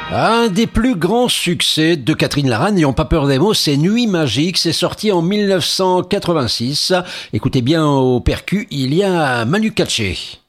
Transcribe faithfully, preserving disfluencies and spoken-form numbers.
Un des plus grands succès de Catherine Lara, n'ayons pas peur des mots, c'est Nuit Magique, c'est sorti en mille neuf cent quatre-vingt-six. Écoutez bien au percu, il y a Manu Katché.